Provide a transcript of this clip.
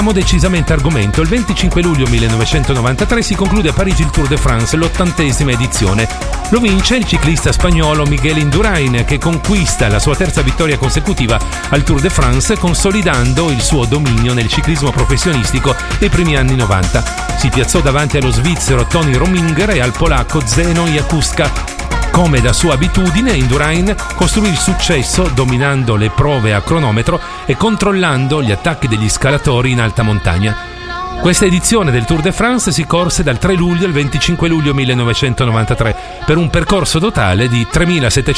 Decisamente argomento. Il 25 luglio 1993 si conclude a Parigi il Tour de France, l'80ª edizione. Lo vince il ciclista spagnolo Miguel Indurain, che conquista la sua terza vittoria consecutiva al Tour de France, consolidando il suo dominio nel ciclismo professionistico dei primi anni 90. Si piazzò davanti allo svizzero Tony Rominger e al polacco Zenon Jakuska. Come da sua abitudine, Indurain costruì il successo dominando le prove a cronometro e controllando gli attacchi degli scalatori in alta montagna. Questa edizione del Tour de France si corse dal 3 luglio al 25 luglio 1993 per un percorso totale di 3.700